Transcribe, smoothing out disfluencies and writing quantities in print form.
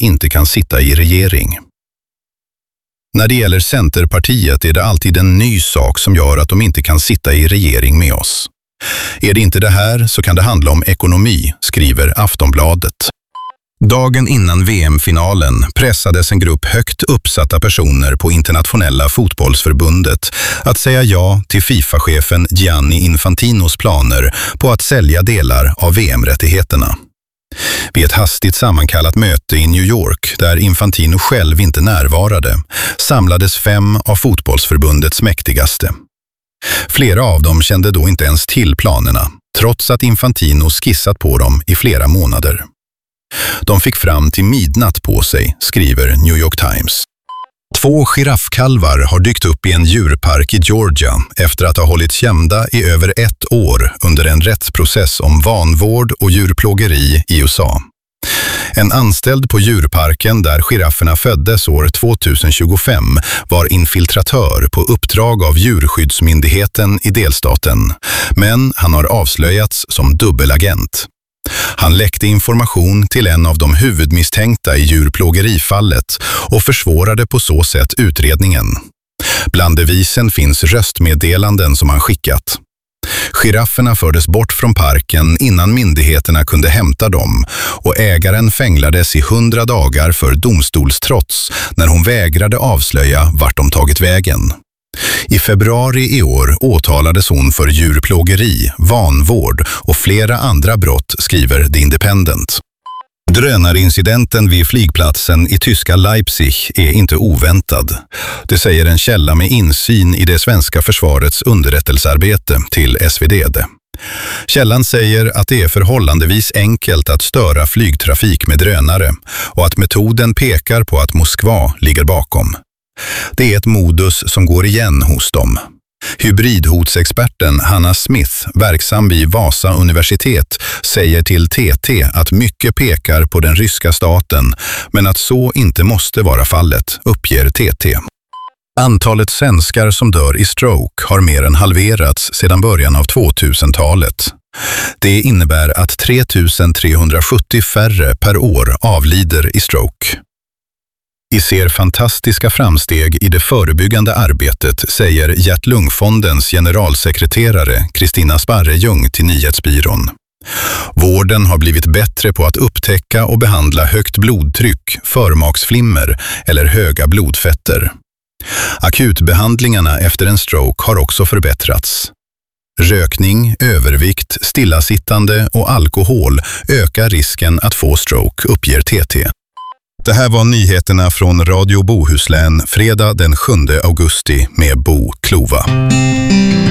inte kan sitta i regering. När det gäller Centerpartiet är det alltid en ny sak som gör att de inte kan sitta i regering med oss. Är det inte det här så kan det handla om ekonomi, skriver Aftonbladet. Dagen innan VM-finalen pressades en grupp högt uppsatta personer på Internationella fotbollsförbundet att säga ja till FIFA-chefen Gianni Infantinos planer på att sälja delar av VM-rättigheterna. Vid ett hastigt sammankallat möte i New York, där Infantino själv inte närvarade, samlades 5 av fotbollsförbundets mäktigaste. Flera av dem kände då inte ens till planerna, trots att Infantino skissat på dem i flera månader. De fick fram till midnatt på sig, skriver New York Times. 2 giraffkalvar har dykt upp i en djurpark i Georgia efter att ha hållits gömda i över 1 år under en rättsprocess om vanvård och djurplågeri i USA. En anställd på djurparken där girafferna föddes år 2025 var infiltratör på uppdrag av djurskyddsmyndigheten i delstaten, men han har avslöjats som dubbelagent. Han läckte information till en av de huvudmisstänkta i djurplågerifallet och försvårade på så sätt utredningen. Bland bevisen finns röstmeddelanden som han skickat. Girafferna fördes bort från parken innan myndigheterna kunde hämta dem och ägaren fängslades i 100 dagar för domstolstrots när hon vägrade avslöja vart de tagit vägen. I februari i år åtalades hon för djurplågeri, vanvård och flera andra brott, skriver The Independent. Drönarincidenten vid flygplatsen i tyska Leipzig är inte oväntad. Det säger en källa med insyn i det svenska försvarets underrättelsearbete till SvD. Källan säger att det är förhållandevis enkelt att störa flygtrafik med drönare och att metoden pekar på att Moskva ligger bakom. Det är ett modus som går igen hos dem. Hybridhotsexperten Hanna Smith, verksam vid Vasa universitet, säger till TT att mycket pekar på den ryska staten, men att så inte måste vara fallet, uppger TT. Antalet svenskar som dör i stroke har mer än halverats sedan början av 2000-talet. Det innebär att 3370 färre per år avlider i stroke. Vi ser fantastiska framsteg i det förebyggande arbetet, säger Hjärt-Lungfondens generalsekreterare Kristina Sparrejung till Nyhetsbyrån. Vården har blivit bättre på att upptäcka och behandla högt blodtryck, förmaksflimmer eller höga blodfetter. Akutbehandlingarna efter en stroke har också förbättrats. Rökning, övervikt, stillasittande och alkohol ökar risken att få stroke, uppger TT. Det här var nyheterna från Radio Bohuslän fredag den 7 augusti med Bo Klova.